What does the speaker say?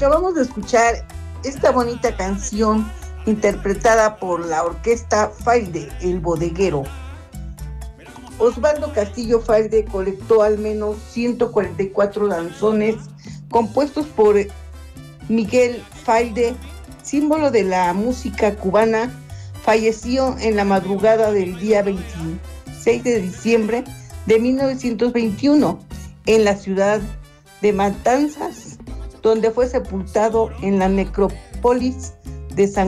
acabamos de escuchar esta bonita canción interpretada por la orquesta Fairde, El Bodeguero. Osvaldo Castillo Fairde colectó al menos 144 danzones compuestos por Miguel Fairde, símbolo de la música cubana. Falleció en la madrugada del día 26 de diciembre de 1921 en la ciudad de Matanzas, donde fue sepultado en la necrópolis de San